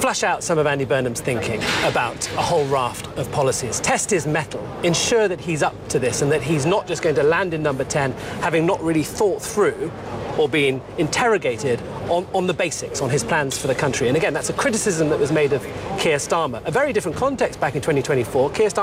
flush out some of Andy Burnham's thinking about a whole raft of policies, test his mettle, ensure that he's up to this and that he's not just going to land in number 10 having not really thought through or been interrogated on the basics, on his plans for the country. And again, that's a criticism that was made of Keir Starmer. A very different context back in 2024. Keir Starmer